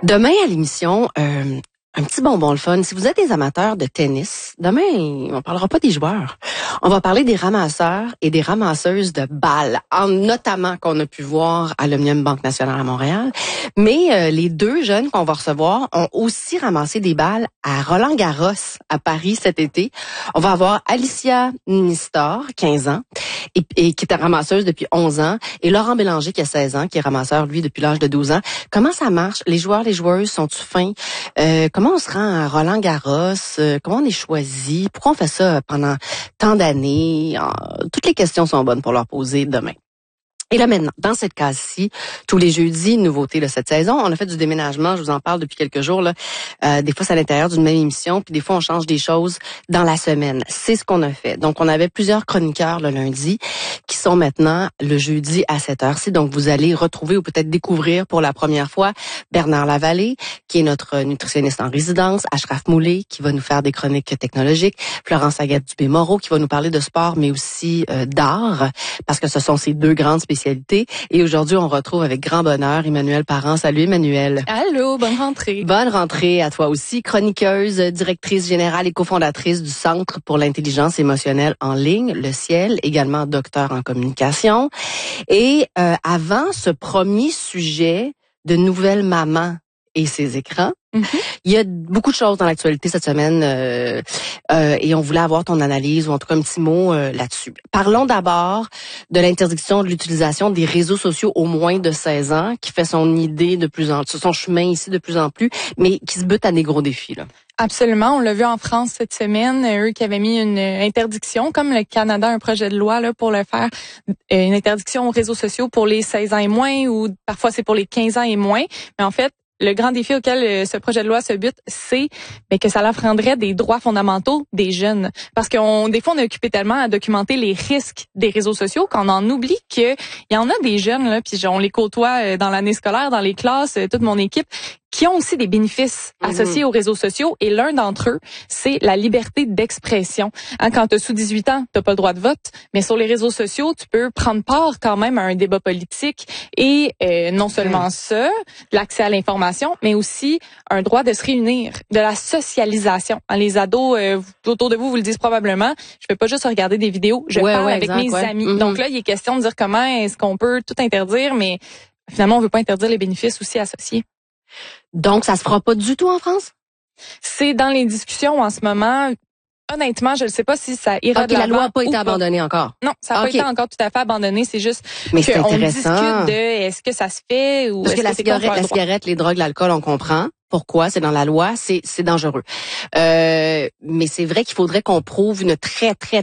Demain à l'émission, un petit bonbon le fun. Si vous êtes des amateurs de tennis, demain, on parlera pas des joueurs. On va parler des ramasseurs et des ramasseuses de balles, notamment qu'on a pu voir à l'Omnium Banque Nationale à Montréal. Mais les deux jeunes qu'on va recevoir ont aussi ramassé des balles à Roland-Garros à Paris cet été. On va avoir Alicia Nistor, 15 ans, et qui est ramasseuse depuis 11 ans, et Laurent Bélanger, qui a 16 ans, qui est ramasseur, lui, depuis l'âge de 12 ans. Comment ça marche? Les joueurs, les joueuses, sont-ils fins? Comment on se rend à Roland-Garros? Comment on est choisi? Pourquoi on fait ça pendant tant d'années? Toutes les questions sont bonnes pour leur poser demain. Et là maintenant, dans cette case-ci, tous les jeudis, nouveauté de cette saison, on a fait du déménagement, je vous en parle depuis quelques jours. Là. Des fois, c'est à l'intérieur d'une même émission, puis des fois, on change des choses dans la semaine. C'est ce qu'on a fait. Donc, on avait plusieurs chroniqueurs le lundi qui sont maintenant le jeudi à cette heure-ci. Donc, vous allez retrouver ou peut-être découvrir pour la première fois Bernard Lavallée, qui est notre nutritionniste en résidence, Ashraf Moulay, qui va nous faire des chroniques technologiques, Florence Agathe-Dubé-Moreau, qui va nous parler de sport, mais aussi d'art, parce que ce sont ces deux grandes spécialités. Et aujourd'hui, on retrouve avec grand bonheur Emmanuelle Parent. Salut Emmanuelle. Allô, bonne rentrée. Bonne rentrée à toi aussi. Chroniqueuse, directrice générale et cofondatrice du Centre pour l'intelligence émotionnelle en ligne, le Ciel, également docteur en communication. Et avant ce premier sujet de nouvelle maman et ses écrans, il y a beaucoup de choses dans l'actualité cette semaine et on voulait avoir ton analyse ou en tout cas un petit mot là-dessus. Parlons d'abord de l'interdiction de l'utilisation des réseaux sociaux aux moins de 16 ans qui fait son chemin ici de plus en plus, mais qui se bute à des gros défis, là. Absolument, on l'a vu en France cette semaine, eux qui avaient mis une interdiction, comme le Canada, un projet de loi là pour le faire, une interdiction aux réseaux sociaux pour les 16 ans et moins ou parfois c'est pour les 15 ans et moins, mais en fait, le grand défi auquel ce projet de loi se bute, c'est que ça affranderait des droits fondamentaux des jeunes. Parce des fois, on est occupé tellement à documenter les risques des réseaux sociaux qu'on en oublie qu'il y en a des jeunes, là, puis on les côtoie dans l'année scolaire, dans les classes, toute mon équipe, qui ont aussi des bénéfices associés aux réseaux sociaux. Et l'un d'entre eux, c'est la liberté d'expression. Quand tu as sous 18 ans, tu n'as pas le droit de vote, mais sur les réseaux sociaux, tu peux prendre part quand même à un débat politique. Et non seulement ça, l'accès à l'information, mais aussi un droit de se réunir, de la socialisation. Les ados, autour de vous, vous le disent probablement, je peux pas juste regarder des vidéos, je parle avec mes amis. Donc là, il est question de dire comment est-ce qu'on peut tout interdire, mais finalement, on veut pas interdire les bénéfices aussi associés. Donc, ça se fera pas du tout en France? C'est dans les discussions en ce moment. Honnêtement, je ne sais pas si ça ira de l'avant. La loi n'a pas été abandonnée encore. Non, ça n'a pas été encore tout à fait abandonné. C'est juste qu'on discute de est-ce que ça se fait ou parce que la cigarette, les drogues, l'alcool, on comprend. Pourquoi? C'est dans la loi, c'est dangereux. Mais c'est vrai qu'il faudrait qu'on prouve une très, très,